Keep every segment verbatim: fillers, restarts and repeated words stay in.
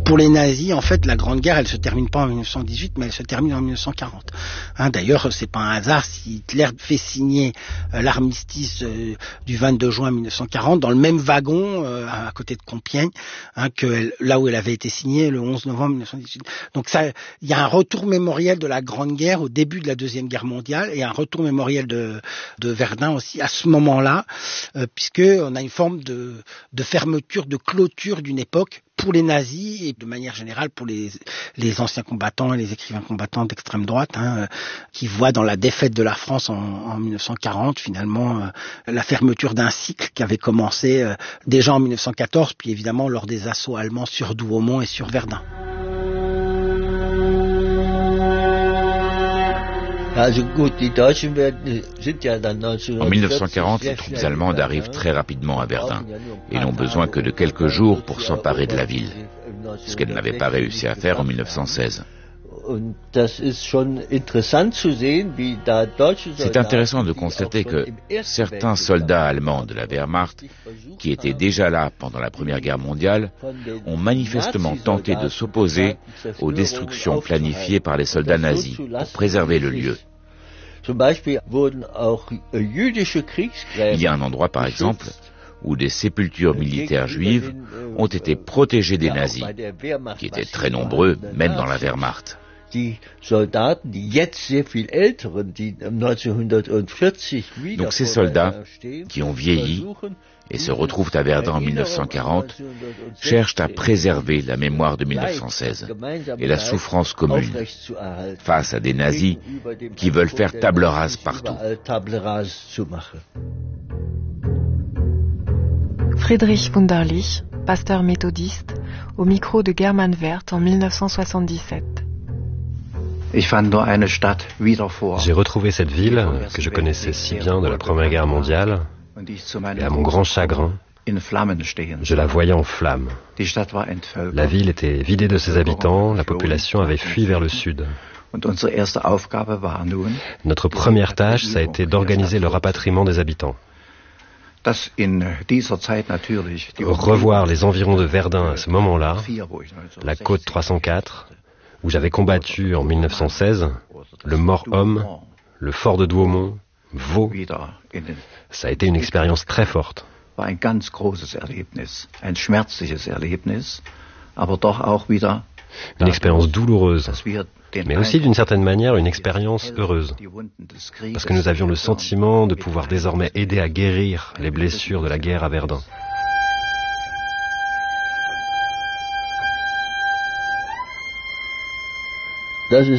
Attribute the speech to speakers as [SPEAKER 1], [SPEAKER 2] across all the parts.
[SPEAKER 1] Pour les nazis, en fait, la Grande Guerre, elle se termine pas en dix-neuf cent dix-huit, mais elle se termine en dix-neuf cent quarante. Hein, d'ailleurs, c'est pas un hasard si Hitler fait signer euh, l'armistice euh, du vingt-deux juin mille neuf cent quarante dans le même wagon euh, à côté de Compiègne, hein, que elle, là où elle avait été signée le onze novembre mille neuf cent dix-huit. Donc ça, il y a un retour mémoriel de la Grande Guerre au début de la Deuxième Guerre mondiale et un retour mémoriel de, de Verdun aussi à ce moment-là, euh, puisque on a une forme de, de fermeture, de clôture d'une époque pour les nazis et de manière générale pour les, les anciens combattants et les écrivains combattants d'extrême droite, hein, euh, qui voient dans la défaite de la France en, en mille neuf cent quarante finalement euh, la fermeture d'un cycle qui avait commencé euh, déjà en mille neuf cent quatorze, puis évidemment lors des assauts allemands sur Douaumont et sur Verdun.
[SPEAKER 2] En
[SPEAKER 3] mille neuf cent quarante, les troupes allemandes arrivent très rapidement à Verdun et n'ont besoin que de quelques jours pour s'emparer de la ville, ce qu'elles n'avaient pas réussi à faire en mille neuf cent seize. C'est intéressant de constater que certains soldats allemands de la Wehrmacht, qui étaient déjà là pendant la Première Guerre mondiale, ont manifestement tenté de s'opposer aux destructions planifiées par les soldats nazis pour préserver le lieu. Il y a un endroit, par exemple, où des sépultures militaires juives ont été protégées des nazis, qui étaient très nombreux, même dans la Wehrmacht. Donc ces soldats, qui ont vieilli et se retrouvent à Verdun en mille neuf cent quarante, cherchent à préserver la mémoire de mille neuf cent seize et la souffrance commune face à des nazis qui veulent faire table rase partout.
[SPEAKER 4] Friedrich Wunderlich, pasteur méthodiste, au micro de German Wert en mille neuf cent soixante-dix-sept.
[SPEAKER 5] J'ai retrouvé cette ville que je connaissais si bien de la Première Guerre mondiale, et à mon grand chagrin, je la voyais en flammes. La ville était vidée de ses habitants, la population avait fui vers le sud. Notre première tâche, ça a été d'organiser le rapatriement des habitants. Revoir les environs de Verdun à ce moment-là, la côte trois cent quatre, où j'avais combattu en mille neuf cent seize, le Mort-Homme, le fort de Douaumont, Vaux. Ça a été une expérience très forte. Une expérience douloureuse, mais aussi d'une certaine manière une expérience heureuse, parce que nous avions le sentiment de pouvoir désormais aider à guérir les blessures de la guerre à Verdun.
[SPEAKER 3] Il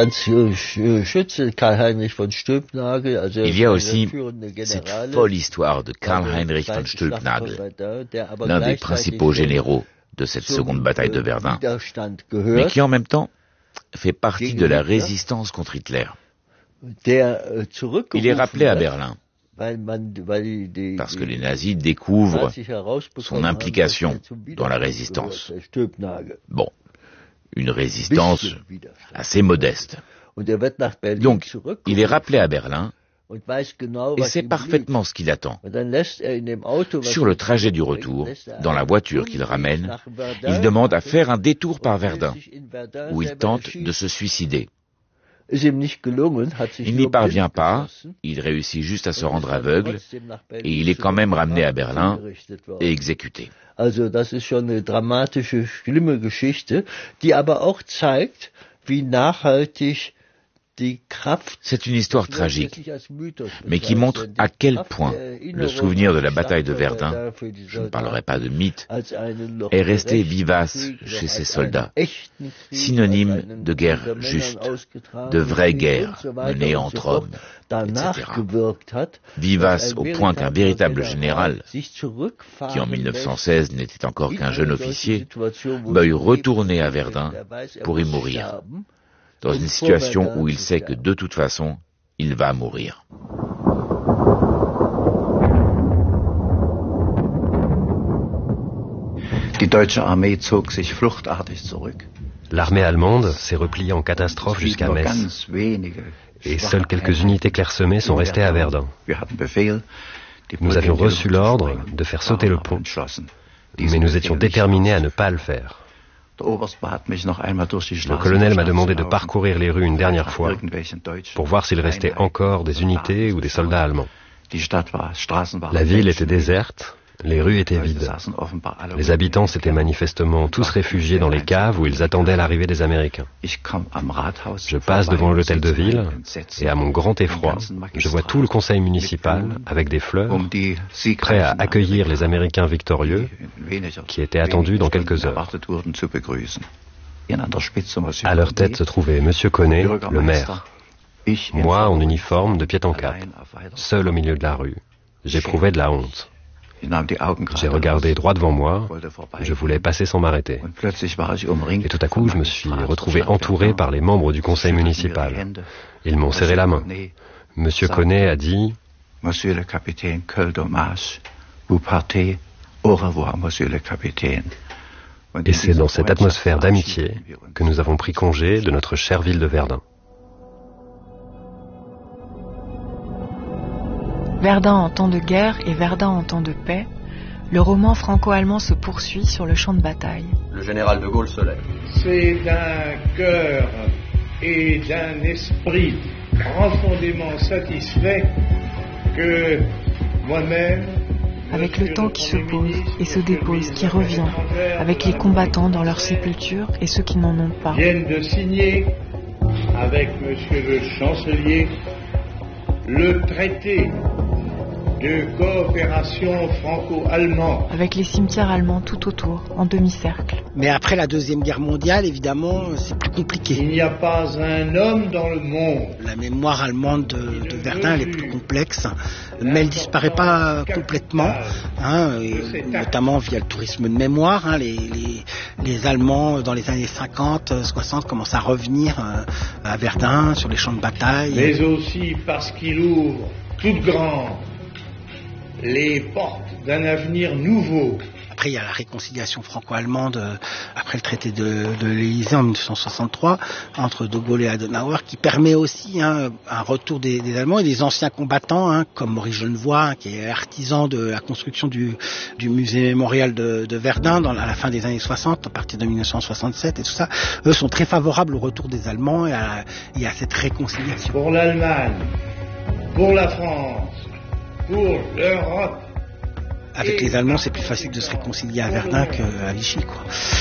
[SPEAKER 3] y a aussi cette folle histoire de Karl-Heinrich von Stülpnagel, l'un des principaux généraux de cette seconde bataille de Verdun, mais qui en même temps fait partie de la résistance contre Hitler. Il est rappelé à Berlin parce que les nazis découvrent son implication dans la résistance. Bon, une résistance assez modeste. Donc, il est rappelé à Berlin et sait parfaitement ce qu'il attend. Sur le trajet du retour, dans la voiture qu'il ramène, il demande à faire un détour par Verdun, où il tente de se suicider. Il n'y parvient pas, il réussit juste à se rendre aveugle, et il est quand même ramené à Berlin et exécuté.
[SPEAKER 2] Also das ist schon eine dramatische, schlimme Geschichte, die aber auch zeigt, wie nachhaltig die Kraft.
[SPEAKER 3] C'est une histoire tragique, mais qui montre à quel point le souvenir de la bataille de Verdun, je ne parlerai pas de mythe, est resté vivace chez ces soldats, synonyme de guerre juste, de vraie guerre menée entre hommes, et cetera. Vivace au point qu'un véritable général, qui en mille neuf cent seize n'était encore qu'un jeune officier, veuille retourner à Verdun pour y mourir, dans une situation où il sait que de toute façon, il va mourir.
[SPEAKER 5] L'armée allemande s'est repliée en catastrophe jusqu'à Metz, et seules quelques unités clairsemées sont restées à Verdun. Nous avions reçu l'ordre de faire sauter le pont, mais nous étions déterminés à ne pas le faire. Le colonel m'a demandé de parcourir les rues une dernière fois pour voir s'il restait encore des unités ou des soldats allemands. La ville était déserte, les rues étaient vides. Les habitants s'étaient manifestement tous réfugiés dans les caves où ils attendaient l'arrivée des Américains. Je passe devant l'hôtel de ville et à mon grand effroi, je vois tout le conseil municipal avec des fleurs, prêts à accueillir les Américains victorieux qui étaient attendus dans quelques heures. À leur tête se trouvait Monsieur Connet, le maire. Moi, en uniforme, de pied en cap, seul au milieu de la rue. J'éprouvais de la honte. J'ai regardé droit devant moi, je voulais passer sans m'arrêter. Et tout à coup, je me suis retrouvé entouré par les membres du conseil municipal. Ils m'ont serré la main. Monsieur Connet a dit « Monsieur le capitaine, quel dommage. Vous partez. Au revoir, monsieur le capitaine. » Et c'est dans cette atmosphère d'amitié que nous avons pris congé de notre chère ville de Verdun.
[SPEAKER 4] Verdun en temps de guerre et Verdun en temps de paix, le roman franco-allemand se poursuit sur le champ de bataille.
[SPEAKER 6] Le général de Gaulle se lève.
[SPEAKER 7] C'est d'un cœur et d'un esprit profondément satisfait que moi-même,
[SPEAKER 4] avec le temps qui se pose et se dépose, qui revient, avec les combattants dans leur sépulture et ceux qui n'en ont pas,
[SPEAKER 7] viennent de signer avec monsieur le chancelier le traité de coopération franco-allemande.
[SPEAKER 4] Avec les cimetières allemands tout autour, en demi-cercle.
[SPEAKER 1] Mais après la Deuxième Guerre mondiale, évidemment, c'est plus compliqué.
[SPEAKER 7] Il n'y a pas un homme dans le monde.
[SPEAKER 1] La mémoire allemande de, de Verdun, elle est plus complexe, mais elle disparaît pas complètement, hein, et notamment via le tourisme de mémoire. Hein, les, les, les Allemands, dans les années cinquante, soixante, commencent à revenir à Verdun, sur les champs de bataille.
[SPEAKER 7] Mais aussi parce qu'il ouvre toutes grandes les portes d'un avenir nouveau.
[SPEAKER 1] Après, il y a la réconciliation franco-allemande euh, après le traité de, de l'Élysée en mille neuf cent soixante-trois entre De Gaulle et Adenauer, qui permet aussi hein, un retour des, des Allemands et des anciens combattants, hein, comme Maurice Genevoix, hein, qui est artisan de la construction du, du musée mémorial de, de Verdun dans, à la fin des années soixante, à partir de mille neuf cent soixante-sept et tout ça. Eux sont très favorables au retour des Allemands et à, et à cette réconciliation.
[SPEAKER 7] Pour l'Allemagne, pour la France, pour l'Europe.
[SPEAKER 1] Avec les Allemands, c'est plus facile de se réconcilier à Verdun qu'à Vichy, quoi.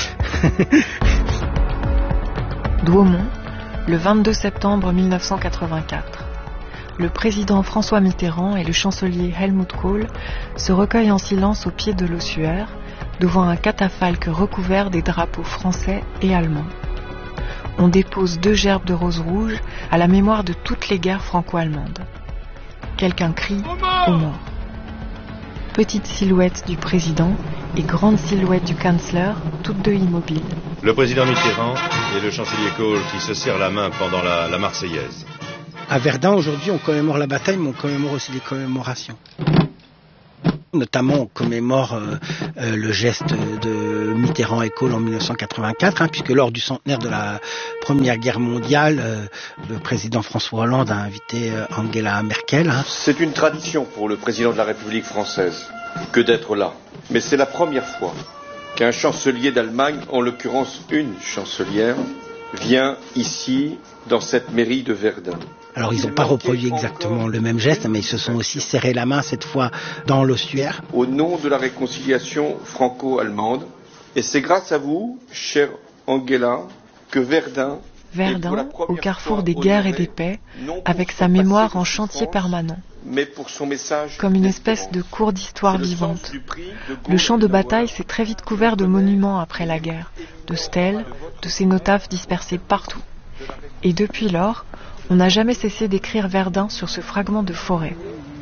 [SPEAKER 4] Douaumont, le vingt-deux septembre mille neuf cent quatre-vingt-quatre. Le président François Mitterrand et le chancelier Helmut Kohl se recueillent en silence au pied de l'ossuaire, devant un catafalque recouvert des drapeaux français et allemands. On dépose deux gerbes de roses rouges à la mémoire de toutes les guerres franco-allemandes. Quelqu'un crie « Au mort ». Petite silhouette du président et grande silhouette du Kanzler, toutes deux immobiles.
[SPEAKER 8] Le président Mitterrand et le chancelier Kohl qui se serrent la main pendant la, la Marseillaise.
[SPEAKER 1] À Verdun, aujourd'hui, on commémore la bataille, mais on commémore aussi les commémorations. Notamment, on commémore euh, euh, le geste de Mitterrand et Kohl en mille neuf cent quatre-vingt-quatre, hein, puisque lors du centenaire de la Première Guerre mondiale, euh, le président François Hollande a invité euh, Angela Merkel. Hein.
[SPEAKER 9] C'est une tradition pour le président de la République française que d'être là. Mais c'est la première fois qu'un chancelier d'Allemagne, en l'occurrence une chancelière, vient ici, dans cette mairie de Verdun.
[SPEAKER 1] Alors ils n'ont pas reproduit exactement le même geste, mais ils se sont aussi serré la main cette fois dans l'ossuaire.
[SPEAKER 9] Au nom de la réconciliation franco-allemande, et c'est grâce à vous, chère Angela, que Verdun,
[SPEAKER 4] Verdun, au carrefour des guerres et des paix, avec sa mémoire en chantier permanent,
[SPEAKER 9] mais pour son message
[SPEAKER 4] comme une espèce de cours d'histoire vivante. Le champ de bataille s'est très vite couvert de monuments après la guerre, de stèles, de cénotaphes dispersés partout. Et depuis lors, on n'a jamais cessé d'écrire Verdun sur ce fragment de forêt.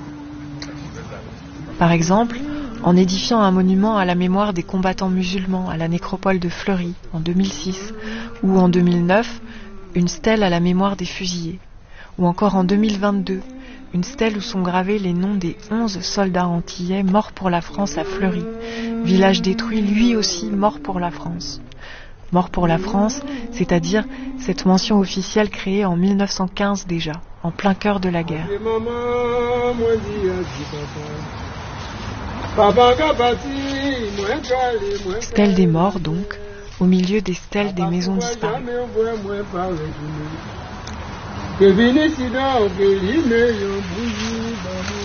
[SPEAKER 4] Par exemple, en édifiant un monument à la mémoire des combattants musulmans à la nécropole de Fleury en deux mille six, ou en deux mille neuf, une stèle à la mémoire des fusillés, ou encore en deux mille vingt-deux, une stèle où sont gravés les noms des onze soldats antillais morts pour la France à Fleury, village détruit lui aussi mort pour la France. Mort pour la France, c'est-à-dire cette mention officielle créée en mille neuf cent quinze déjà, en plein cœur de la guerre. Stèle des morts donc, au milieu des stèles des maisons disparues.
[SPEAKER 6] Que